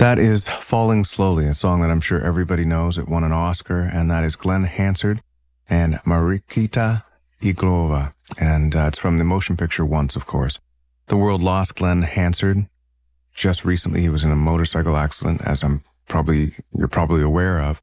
That is Falling Slowly, a song that I'm sure everybody knows. It won an Oscar, and that is Glenn Hansard and Marikita Iglova. And it's from the motion picture Once, of course. The world lost Glenn Hansard. Just recently, he was in a motorcycle accident, as you're probably aware of.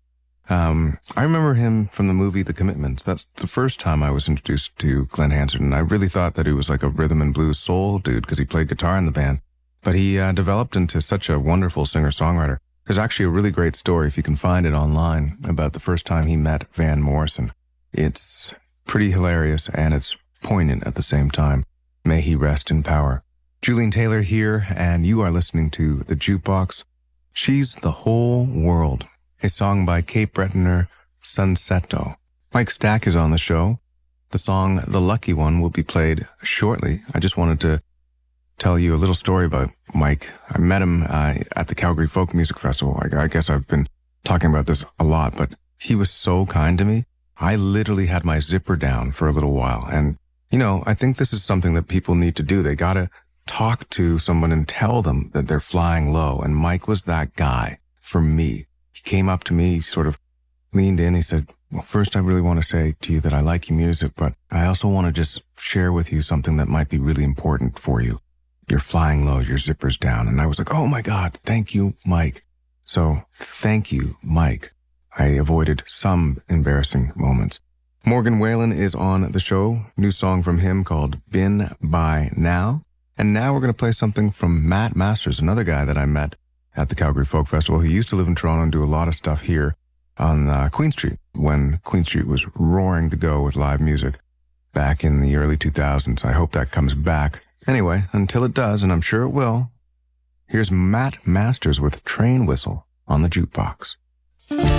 I remember him from the movie The Commitments. That's the first time I was introduced to Glenn Hansard, and I really thought that he was like a rhythm and blues soul dude because he played guitar in the band. But he developed into such a wonderful singer-songwriter. There's actually a really great story, if you can find it online, about the first time he met Van Morrison. It's pretty hilarious, and it's poignant at the same time. May he rest in power. Julian Taylor here, and you are listening to The Jukebox. She's the Whole World, a song by Cape Bretoner Sunseto. Mike Stack is on the show. The song The Lucky One will be played shortly. I just wanted to tell you a little story about Mike. I met him at the Calgary Folk Music Festival. I guess I've been talking about this a lot, but he was so kind to me. I literally had my zipper down for a little while. And, I think this is something that people need to do. They got to talk to someone and tell them that they're flying low. And Mike was that guy for me. He came up to me, sort of leaned in. He said, well, first, I really want to say to you that I like your music, but I also want to just share with you something that might be really important for you. You're flying low, your zipper's down. And I was like, oh my God, thank you, Mike. So thank you, Mike. I avoided some embarrassing moments. Morgan Whalen is on the show. New song from him called Been By Now. And now we're going to play something from Matt Masters, another guy that I met at the Calgary Folk Festival. He used to live in Toronto and do a lot of stuff here on Queen Street when Queen Street was roaring to go with live music back in the early 2000s. I hope that comes back. Anyway, until it does, and I'm sure it will, here's Matt Masters with Train Whistle on the Jukebox.